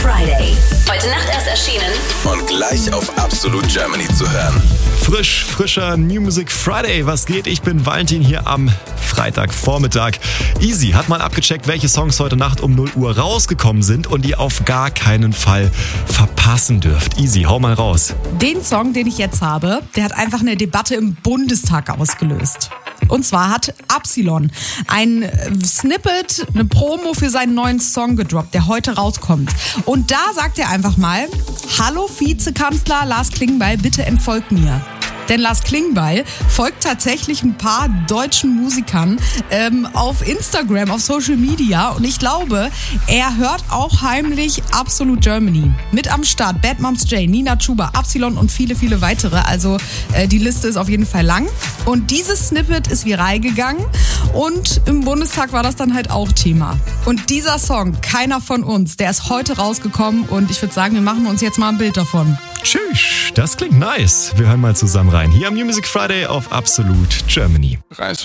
Friday. Heute Nacht erst erschienen. Und gleich auf Absolute Germany zu hören. Frischer New Music Friday. Was geht? Ich bin Valentin hier am Freitagvormittag. Easy hat mal abgecheckt, welche Songs heute Nacht um 0 Uhr rausgekommen sind und ihr auf gar keinen Fall verpassen dürft. Easy, hau mal raus. Den Song, den ich jetzt habe, der hat einfach eine Debatte im Bundestag ausgelöst. Und zwar hat Absilon ein Snippet, eine Promo für seinen neuen Song gedroppt, der heute rauskommt. Und da sagt er einfach mal: Hallo Vizekanzler Lars Klingbeil, bitte entfolgt mir. Denn Lars Klingbeil folgt tatsächlich ein paar deutschen Musikern auf Instagram, auf Social Media. Und ich glaube, er hört auch heimlich Absolute Germany. Mit am Start Bad Moms J, Nina Chuba, Absilon und viele, viele weitere. Also die Liste ist auf jeden Fall lang. Und dieses Snippet ist viral gegangen. Und im Bundestag war das dann halt auch Thema. Und dieser Song, Keiner von uns, der ist heute rausgekommen. Und ich würde sagen, wir machen uns jetzt mal ein Bild davon. Tschüss, das klingt nice. Wir hören mal zusammen rein. Hier am New Music Friday auf Absolute Germany.